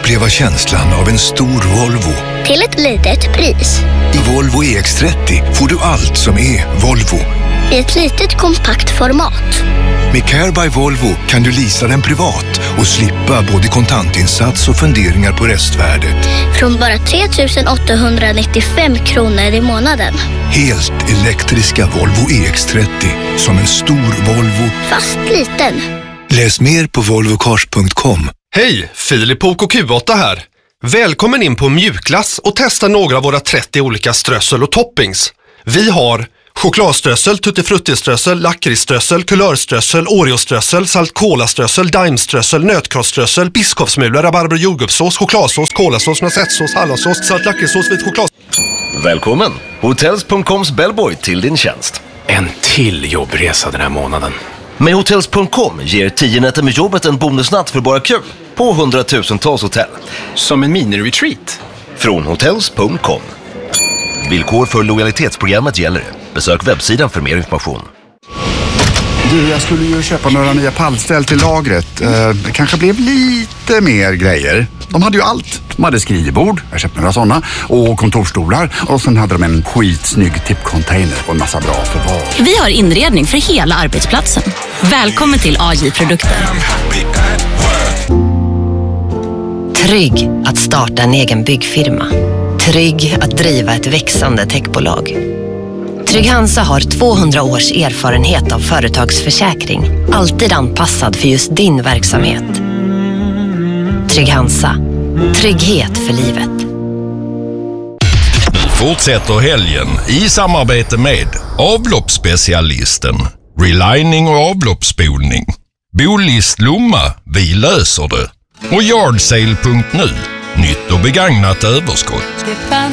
uppleva känslan av en stor Volvo. Till ett litet pris. I Volvo EX30 får du allt som är Volvo. I ett litet kompakt format. Med Care by Volvo kan du leasa den privat och slippa både kontantinsats och funderingar på restvärdet. Från bara 3 895 kronor i månaden. Helt elektriska Volvo EX30 som en stor Volvo. Fast liten. Läs mer på volvocars.com. Hej, Filip och Q8 här. Välkommen in på Mjukglass och testa några av våra 30 olika strössel och toppings. Vi har chokladströssel, tuttifruttiströssel, lakritsströssel, kulörströssel, oreoströssel, saltcolaströssel, daimströssel, nötkrossströssel, biskopsmula, rabarber, jordgubbssås, chokladsås, kolasås, noisette-sås, hallonsås, salt lakritssås, vit choklad. Välkommen! Hotels.coms bellboy till din tjänst. En till jobbresa den här månaden. Med Hotels.com ger 10 nätter med jobbet en bonusnatt för bara kul på 100,000-tals hotell. Som en mini-retreat. Från Hotels.com. Villkor för lojalitetsprogrammet gäller. Besök webbsidan för mer information. Du, jag skulle ju köpa några nya pallställ till lagret. Det kanske blev lite mer grejer. De hade ju allt. De hade skrivbord, jag köpte några sådana, och kontorstolar. Och sen hade de en skitsnygg tippcontainer och en massa bra förvar. Vi har inredning för hela arbetsplatsen. Välkommen till AJ-produkter. Trygg att starta en egen byggfirma. Trygg att driva ett växande techbolag. Trygg Hansa har 200 års erfarenhet av företagsförsäkring. Alltid anpassad för just din verksamhet. Trygg Hansa. Trygghet för livet. Nu fortsätter helgen i samarbete med avloppsspecialisten, relining och avloppsspolning. Bolist Lomma, vi löser det. Och Yardsale.nu, nytt och begagnat överskott. Det fanns